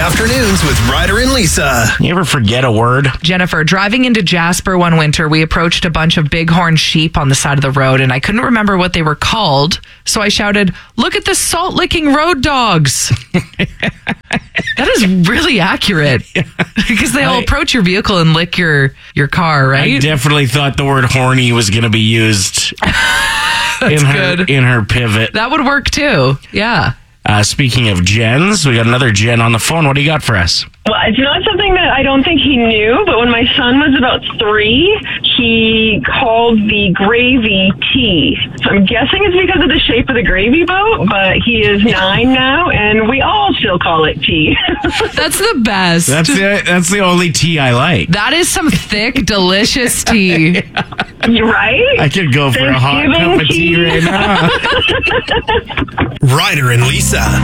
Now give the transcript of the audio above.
Afternoons with Ryder and Lisa. You ever forget a word? Jennifer, driving into Jasper one winter, we approached a bunch of bighorn sheep on the side of the road, and I couldn't remember what they were called. So I shouted, "Look at the salt-licking road dogs." That is really accurate. Because they all approach your vehicle and lick your car, right? I definitely thought the word horny was going to be used in her pivot. That would work too. Yeah. Speaking of Jens, we got another Jen on the phone. What do you got for us? Well, it's not something that I don't think he knew, but when my son was about 3, he called the gravy tea. So I'm guessing it's because of the shape of the gravy boat, but he is 9 now, and we all still call it tea. That's the best. That's the only tea I like. That is some thick, delicious tea. You're right? I could go for a hot cup of tea right now. Ryder and Lisa.